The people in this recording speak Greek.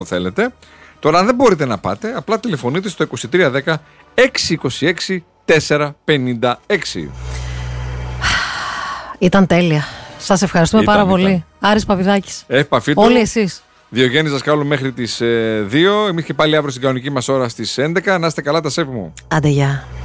θέλετε. Τώρα, αν δεν μπορείτε να πάτε, απλά τηλεφωνείτε στο 2310 626 456. Ήταν τέλεια. Σας ευχαριστούμε πάρα πολύ. Άρης Παπηδάκης. Όλοι εσείς. Διογέννης Δασκάλου μέχρι τις 2. Εμείς και πάλι αύριο στην κανονική μας ώρα στις 11. Να είστε καλά, τα σέβη μου. Άντε, γεια.